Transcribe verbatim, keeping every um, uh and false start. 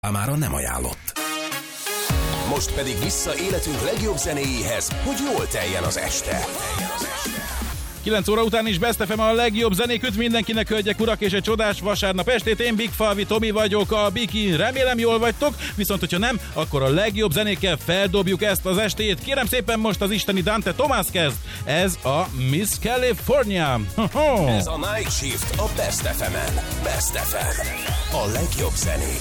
Számára nem ajánlott. Most pedig vissza életünk legjobb zenéjéhez, hogy jól teljen az este. kilenc óra után is Best ef em a legjobb zenék üt mindenkinek, hölgyek, urak, és egy csodás vasárnap estét. Én Big Falvi Tomi vagyok, a Biki. Remélem jól vagytok, viszont hogyha nem, akkor a legjobb zenékkel feldobjuk ezt az estét. Kérem szépen, most az isteni Dante Thomas kezd. Ez a Miss California. Ez a Night Shift a Best ef emen. Best ef em. A legjobb zenék.